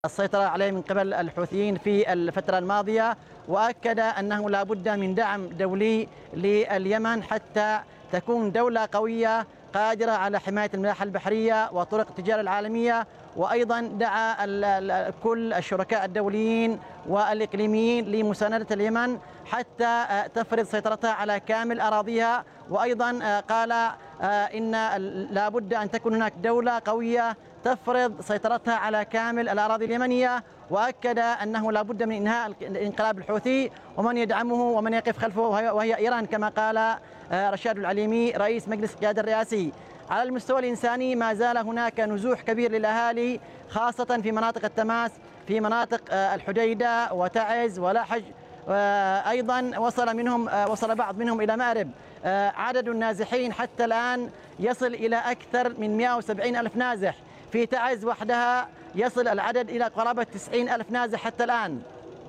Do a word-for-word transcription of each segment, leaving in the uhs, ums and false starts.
السيطرة عليه من قبل الحوثيين في الفترة الماضية، وأكد أنه لا بد من دعم دولي لليمن حتى تكون دولة قوية قادرة على حماية الملاحة البحرية وطرق التجارة العالمية. وأيضا دعا كل الشركاء الدوليين والإقليميين لمساندة اليمن حتى تفرض سيطرتها على كامل أراضيها. وأيضا قال إن لا بد أن تكون هناك دولة قوية تفرض سيطرتها على كامل الأراضي اليمنية، وأكد أنه لا بد من إنهاء الانقلاب الحوثي ومن يدعمه ومن يقف خلفه وهي إيران، كما قال رشاد العليمي رئيس مجلس القيادة الرئاسي. على المستوى الإنساني ما زال هناك نزوح كبير للأهالي خاصة في مناطق التماس، في مناطق الحديدة وتعز ولحج. أيضا وصل منهم وصل بعض منهم إلى مأرب. عدد النازحين حتى الآن يصل إلى أكثر من مئة وسبعين ألف نازح. في تعز وحدها يصل العدد إلى قرابة تسعين ألف نازح حتى الآن.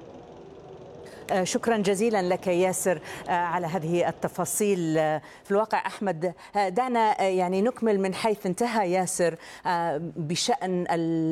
شكرا جزيلا لك ياسر على هذه التفاصيل. في الواقع أحمد، دعنا يعني نكمل من حيث انتهى ياسر بشأن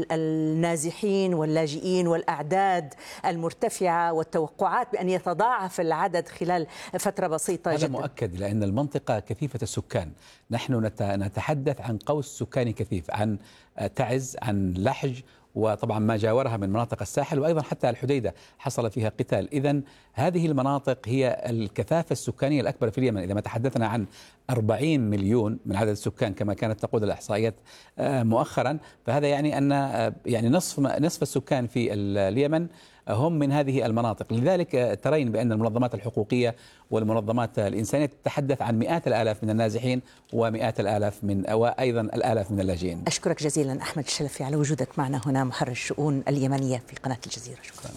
النازحين واللاجئين والأعداد المرتفعة والتوقعات بأن يتضاعف العدد خلال فترة بسيطة جدا. هذا مؤكد، لأن المنطقة كثيفة السكان. نحن نتحدث عن قوس سكاني كثيف، عن تعز، عن لحج، وطبعا ما جاورها من مناطق الساحل، وأيضا حتى الحديدة حصل فيها قتال. إذن هذه المناطق هي الكثافة السكانية الأكبر في اليمن. إذا ما تحدثنا عن أربعين مليون من عدد السكان كما كانت تقول الإحصائيات مؤخرا، فهذا يعني أن يعني نصف نصف السكان في اليمن هم من هذه المناطق. لذلك ترين بأن المنظمات الحقوقية والمنظمات الإنسانية تتحدث عن مئات الآلاف من النازحين ومئات الآلاف من وأيضا الآلاف من اللاجئين. أشكرك جزيلا أحمد الشلفي على وجودك معنا هنا، محرر الشؤون اليمنية في قناة الجزيرة. شكرا.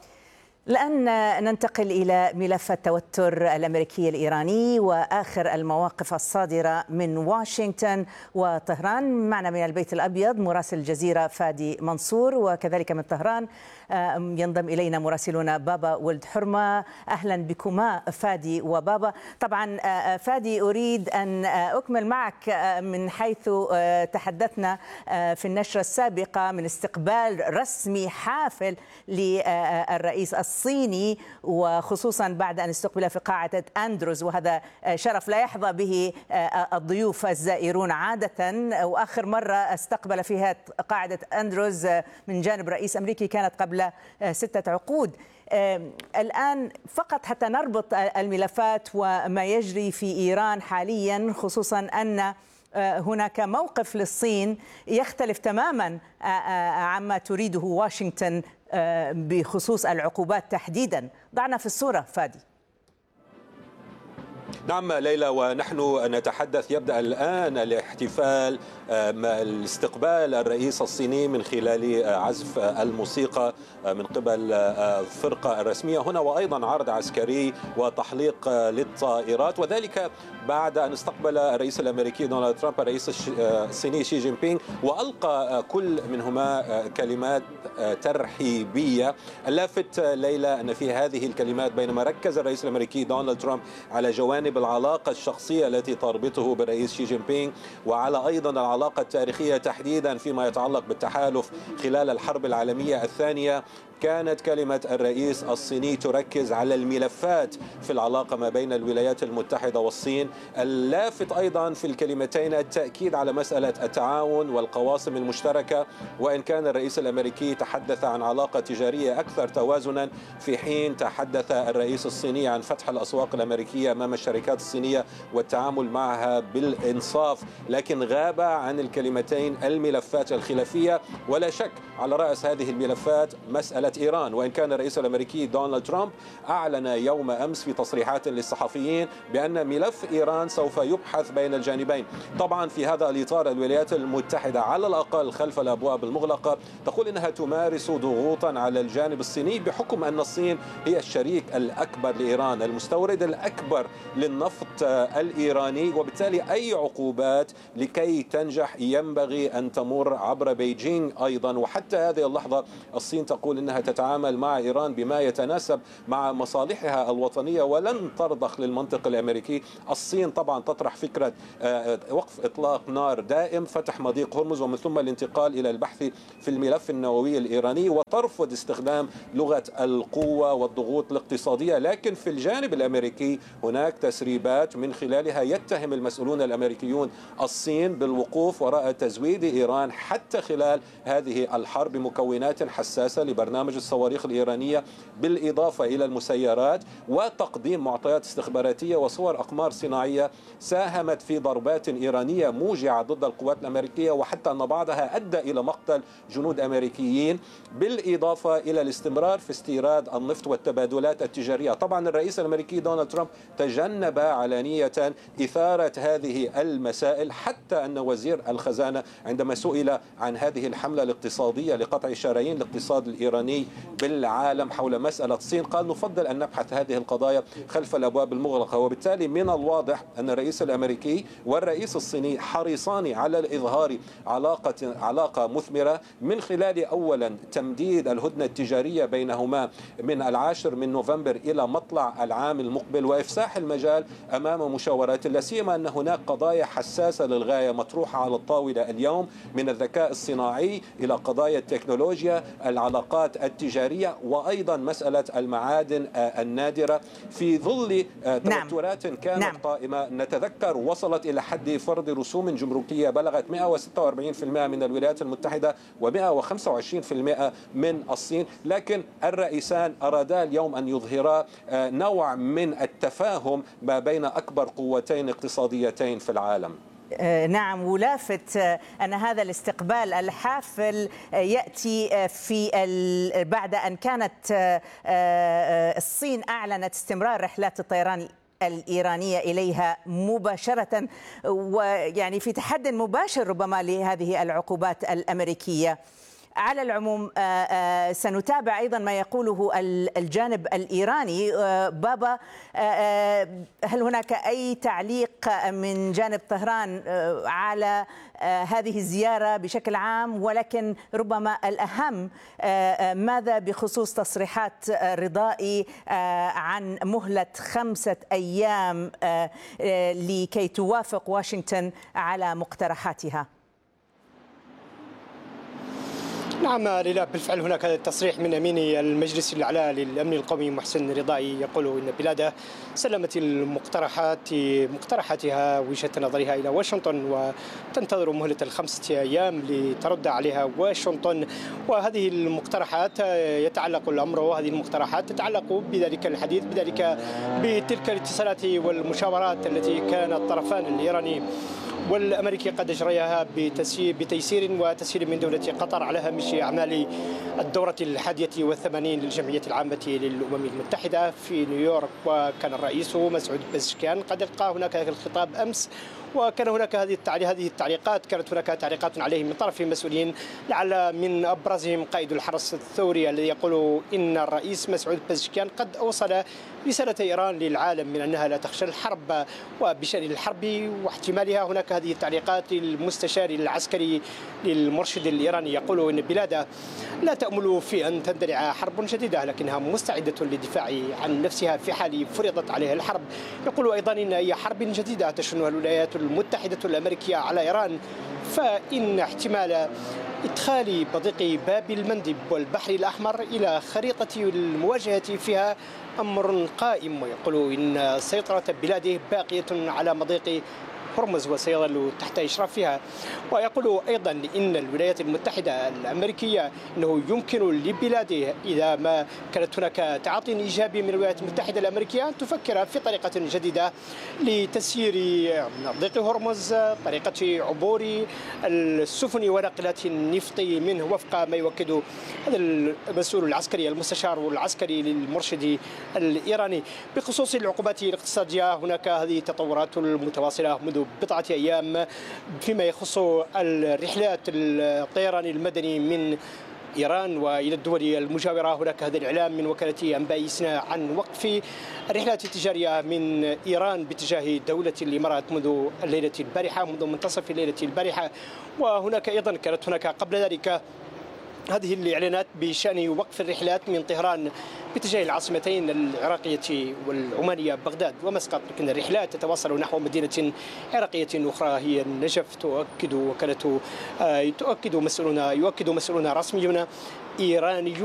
الآن ننتقل إلى ملف التوتر الأمريكي الإيراني وآخر المواقف الصادرة من واشنطن وطهران. معنا من البيت الأبيض مراسل الجزيرة فادي منصور، وكذلك من طهران ينضم إلينا مراسلون بابا ولد حرمة. أهلا بكما فادي وبابا. طبعا فادي، أريد أن أكمل معك من حيث تحدثنا في النشرة السابقة من استقبال رسمي حافل للرئيس الصيني، وخصوصا بعد أن استقبل في قاعدة أندروز، وهذا شرف لا يحظى به الضيوف الزائرون عادة. وآخر مرة استقبل فيها قاعدة أندروز من جانب رئيس أمريكي كانت قبل ستة عقود. الآن فقط حتى نربط الملفات وما يجري في إيران حاليا، خصوصا أن هناك موقف للصين يختلف تماما عما تريده واشنطن بخصوص العقوبات تحديدا. ضعنا في الصورة فادي. نعم ليلى، ونحن نتحدث يبدأ الآن الاحتفال الاستقبال الرئيس الصيني من خلال عزف الموسيقى من قبل الفرقة الرسمية هنا، وأيضا عرض عسكري وتحليق للطائرات، وذلك بعد أن استقبل الرئيس الأمريكي دونالد ترامب الرئيس الصيني شي جين بينغ، وألقى كل منهما كلمات ترحيبية. اللافت ليلى أن في هذه الكلمات بينما ركز الرئيس الأمريكي دونالد ترامب على جوانب العلاقة الشخصية التي تربطه بالرئيس شي جين بينغ، وعلى أيضا العلاقة التاريخية تحديدا فيما يتعلق بالتحالف خلال الحرب العالمية الثانية، كانت كلمة الرئيس الصيني تركز على الملفات في العلاقة ما بين الولايات المتحدة والصين. اللافت أيضا في الكلمتين التأكيد على مسألة التعاون والقواسم المشتركة، وإن كان الرئيس الأمريكي تحدث عن علاقة تجارية أكثر توازنا، في حين تحدث الرئيس الصيني عن فتح الأسواق الأمريكية أمام الشركات الصينية والتعامل معها بالإنصاف، لكن غاب عن الكلمتين الملفات الخلافية. ولا شك على رأس هذه الملفات مسألة إيران، وإن كان الرئيس الأمريكي دونالد ترامب أعلن يوم أمس في تصريحات للصحفيين بأن ملف إيران سوف يبحث بين الجانبين. طبعا في هذا الإطار الولايات المتحدة على الأقل خلف الأبواب المغلقة تقول أنها تمارس ضغوطا على الجانب الصيني، بحكم أن الصين هي الشريك الأكبر لإيران، المستورد الأكبر للنفط النفط الإيراني، وبالتالي أي عقوبات لكي تنجح ينبغي أن تمر عبر بيجينغ أيضا. وحتى هذه اللحظة الصين تقول أنها تتعامل مع إيران بما يتناسب مع مصالحها الوطنية ولن ترضخ للمنطق الأمريكي. الصين طبعا تطرح فكرة وقف إطلاق نار دائم، فتح مضيق هرمز، ومن ثم الانتقال إلى البحث في الملف النووي الإيراني، وترفض استخدام لغة القوة والضغوط الاقتصادية. لكن في الجانب الأمريكي هناك تسريبات من خلالها يتهم المسؤولون الأمريكيون الصين بالوقوف وراء تزويد إيران حتى خلال هذه الحرب بمكونات حساسة لبرنامج الصواريخ الإيرانية، بالإضافة إلى المسيرات وتقديم معطيات استخباراتية وصور أقمار صناعية ساهمت في ضربات إيرانية موجعة ضد القوات الأمريكية، وحتى أن بعضها أدى إلى مقتل جنود أمريكيين، بالإضافة إلى الاستمرار في استيراد النفط والتبادلات التجارية. طبعا الرئيس الأمريكي دونالد ترامب تجنب علانية إثارة هذه المسائل، حتى أن وزير الخزانة عندما سئل عن هذه الحملة الاقتصادية لقطع شرايين الاقتصاد الإيراني بالعالم حول مسألة الصين قال نفضل أن نبحث هذه القضايا خلف الأبواب المغلقة. وبالتالي من الواضح أن الرئيس الأمريكي والرئيس الصيني حريصان على الإظهار علاقة علاقة مثمرة من خلال أولا تمديد الهدنة التجارية بينهما من العاشر من نوفمبر إلى مطلع العام المقبل، وإفساح المجال أمام مشاورات، لا سيما أن هناك قضايا حساسة للغاية مطروحة على الطاولة اليوم، من الذكاء الصناعي إلى قضايا التكنولوجيا، العلاقات التجارية، وأيضا مسألة المعادن النادرة في ظل توترات كانت نعم. قائمة. نتذكر وصلت إلى حد فرض رسوم جمركية بلغت مئة وستة وأربعين بالمئة من الولايات المتحدة ومئة وخمسة وعشرين بالمئة من الصين، لكن الرئيسان أرادا اليوم أن يظهرا نوع من التفاهم ما بين أكبر قوتين اقتصاديتين في العالم. نعم، ولافت أن هذا الاستقبال الحافل يأتي في بعد أن كانت الصين أعلنت استمرار رحلات الطيران الإيرانية إليها مباشرة، ويعني في تحد مباشر ربما لهذه العقوبات الأمريكية. على العموم سنتابع أيضا ما يقوله الجانب الإيراني. بابا، هل هناك أي تعليق من جانب طهران على هذه الزيارة بشكل عام؟ ولكن ربما الأهم ماذا بخصوص تصريحات رضائي عن مهلة خمسة أيام لكي توافق واشنطن على مقترحاتها؟ نعم ليلى، بالفعل هناك تصريح من أمين المجلس الأعلى للأمن القومي محسن رضائي يقول إن بلاده سلمت المقترحات مقترحاتها وجهة نظرها إلى واشنطن وتنتظر مهلة الخمسة أيام لترد عليها واشنطن. وهذه المقترحات يتعلق الأمر وهذه المقترحات تتعلق بذلك الحديث بذلك بتلك الاتصالات والمشاورات التي كان الطرفان الإيراني والأمريكي قد أجريها بتيسير وتسهيل من دولة قطر على هامش أعمال الدورة الحادية والثمانين للجمعية العامة للأمم المتحدة في نيويورك. وكان الرئيس مسعود بزشكيان قد ألقى هناك الخطاب أمس، وكان هناك هذه هذه التعليقات كانت هناك تعليقات عليه من طرف مسؤولين، لعل من أبرزهم قائد الحرس الثوري الذي يقول إن الرئيس مسعود بزشكيان قد أوصل رسالة إيران للعالم من أنها لا تخشى الحرب وبشأن الحرب واحتمالها. هناك هذه التعليقات للمستشار العسكري للمرشد الإيراني يقول إن بلاده لا تأمل في أن تندلع حرب جديدة، لكنها مستعدة للدفاع عن نفسها في حال فرضت عليها الحرب. يقول أيضا إن أي حرب جديدة تشنها الولايات المتحدة الأمريكية على إيران فإن احتمال إدخال بضيق باب المندب والبحر الأحمر إلى خريطة المواجهة فيها أمر قائم. ويقول إن سيطرة بلاده باقية على مضيق هرمز وسيظل تحت إشرافها. ويقول أيضا إن الولايات المتحدة الأمريكية أنه يمكن لبلاده إذا ما كانت هناك تعاطي إيجابي من الولايات المتحدة الأمريكية أن تفكر في طريقة جديدة لتسيير ضيق هرمز، طريقة عبور السفن ونقلات النفط منه وفق ما يؤكد هذا المسؤول العسكري المستشار العسكري للمرشد الإيراني. بخصوص العقوبات الاقتصادية هناك هذه التطورات المتواصلة منذ بضعة أيام فيما يخص الرحلات الطيران المدني من إيران وإلى الدول المجاورة. هناك هذا الإعلام من وكالة أنباء سنا عن وقف الرحلات التجارية من إيران باتجاه دولة الإمارات منذ الليلة البارحة، منذ منتصف الليلة البارحة. وهناك أيضا كانت هناك قبل ذلك هذه الإعلانات بشأن وقف الرحلات من طهران باتجاه العاصمتين العراقية والعمانية بغداد ومسقط، لكن الرحلات تتواصل نحو مدينة عراقية أخرى هي النجف. تؤكد وكالة تؤكد مسؤولون يؤكد مسؤولون رسميون إيرانيون